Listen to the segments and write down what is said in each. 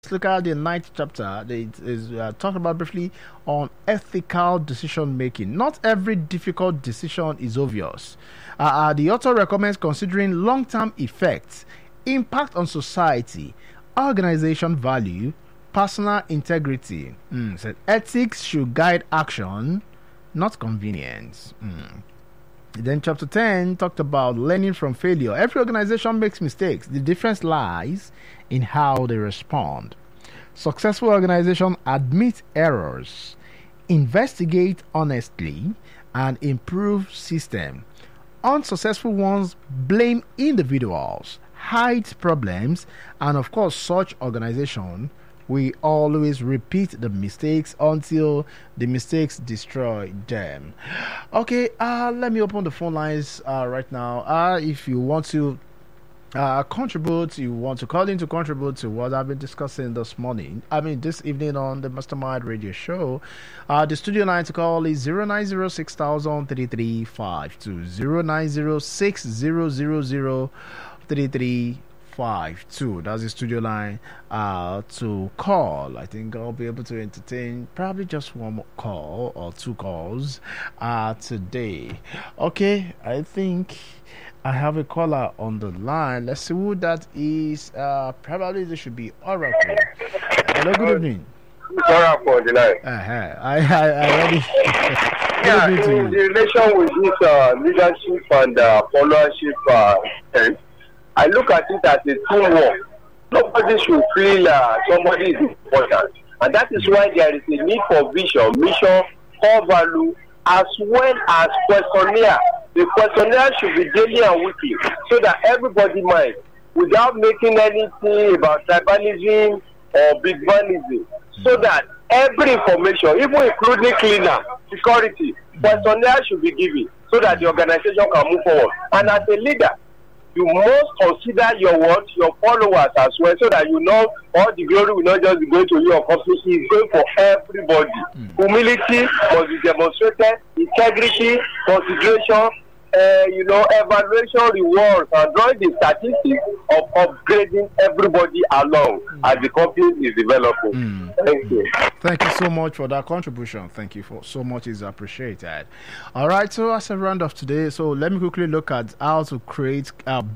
Let's look at the ninth chapter. It is talked about briefly on ethical decision making. Not every difficult decision is obvious. The author recommends considering long term effects, impact on society, organization value, personal integrity. Said ethics should guide action, not convenience. Then chapter 10 talked about learning from failure. Every organization makes mistakes. The difference lies in how they respond. Successful organizations admit errors, investigate honestly, and improve system. Unsuccessful ones blame individuals, hide problems, and of course such organization we always repeat the mistakes until the mistakes destroy them. Okay, let me open the phone lines right now. If you want to contribute, you want to call in to contribute to what I've been discussing this morning, this evening on the Mastermind Radio Show, the studio line to call is 0906-3352, 0906-000-3352. That's the studio line to call. I think I'll be able to entertain probably just one more call or two calls today. Okay, I think I have a caller on the line. Let's see who that is. Probably this should be Oracle. Hello, good evening. Oracle on the line. I already. Yeah, in relation with this leadership and followership, I look at it as a teamwork. Nobody should feel somebody is important. And that is why there is a need for vision, mission, core value, as well as questionnaire. The questionnaire should be daily and weekly so that everybody minds without making anything about tribalism or big manism. So that every information, even including cleaner, security, questionnaire should be given so that the organization can move forward. And as a leader, you must consider your words, your followers as well, so that you know all the glory will not just be going to your company, it's going for everybody. Humility must be demonstrated, integrity, consideration, evaluation, rewards, and drawing the statistics of upgrading everybody along as the company is developing. Thank you. Thank you so much for that contribution. Thank you for so much is appreciated. All right, so as a round of today, so let me quickly look at how to create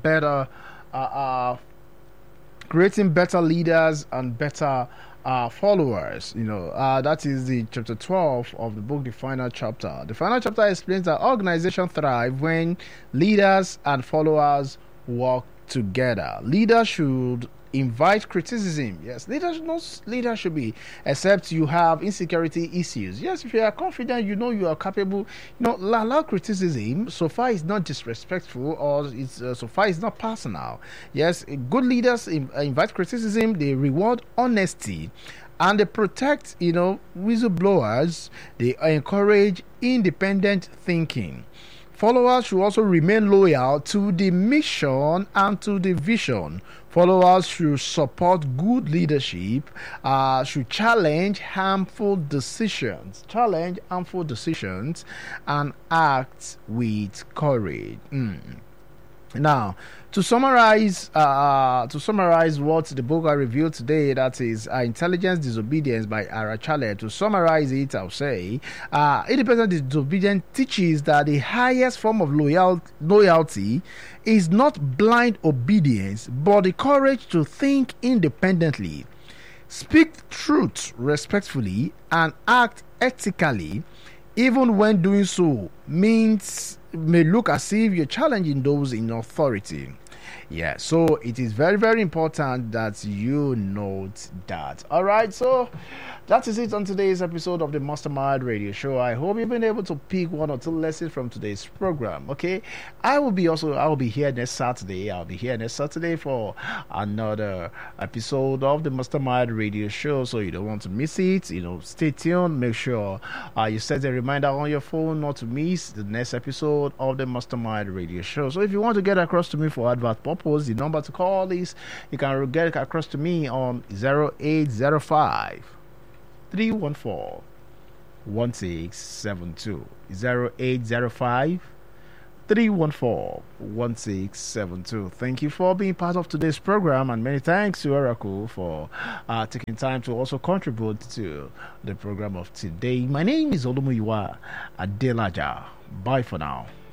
creating better leaders and better followers. That is the chapter 12 of the book, the final chapter. The final chapter explains that organizations thrive when leaders and followers work together. Leaders should invite criticism. Yes, leaders should be, except you have insecurity issues. Yes, if you are confident, you are capable, allow criticism so far it's not disrespectful or it's so far it's not personal. Yes, good leaders invite criticism, they reward honesty, and they protect whistleblowers. They encourage independent thinking. Followers should also remain loyal to the mission and to the vision. Followers should support good leadership, should challenge harmful decisions, and act with courage. Now, to summarize what the book I reviewed today, that is Intelligence Disobedience by Arachale. To summarize it, I'll say independent disobedience teaches that the highest form of loyalty is not blind obedience, but the courage to think independently, speak truth respectfully, and act ethically, even when doing so may look as if you're challenging those in authority. Yeah, so it is very, very important that you note that. All right, so that is it on today's episode of the Mastermind Radio Show. I hope you've been able to pick one or two lessons from today's program. Okay, I will be here next Saturday. I'll be here next Saturday for another episode of the Mastermind Radio Show. So you don't want to miss it. Stay tuned. Make sure you set a reminder on your phone not to miss the next episode of the Mastermind Radio Show. So if you want to get across to me for advert purpose, the number to call is, you can get across to me on 0805 314 1672, 0805 314-1672. Thank you for being part of today's program, and many thanks to Oracle for taking time to also contribute to the program of today. My name is Olumuyiwa Adelaja. Bye for now.